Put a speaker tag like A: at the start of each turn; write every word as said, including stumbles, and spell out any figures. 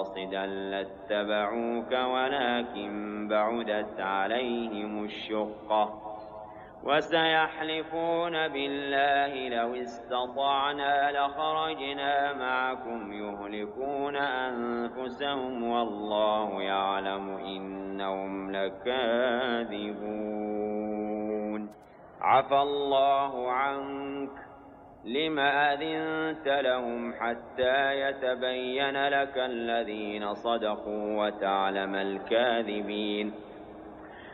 A: قاصدا لاتبعوك ولكن بعدت عليهم الشقة وسيحلفون بالله لو استطعنا لخرجنا معكم يهلكون أنفسهم والله يعلم إنهم لكاذبون عفى الله عنك لم أذنت لهم حتى يتبين لك الذين صدقوا وتعلم الكاذبين